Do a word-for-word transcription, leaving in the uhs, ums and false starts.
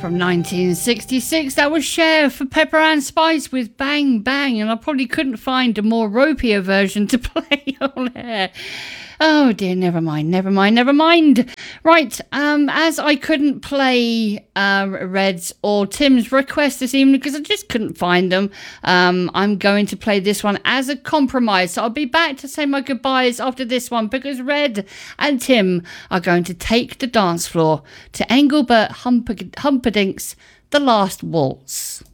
From nineteen sixty-six, that was Cher for Pepper and Spice with Bang Bang, and I probably couldn't find a more ropier version to play on air. Oh dear, never mind, never mind, never mind. Right, um, as I couldn't play uh, Red's or Tim's request this evening because I just couldn't find them, um, I'm going to play this one as a compromise. So I'll be back to say my goodbyes after this one because Red and Tim are going to take the dance floor to Engelbert Humperdinck's The Last Waltz.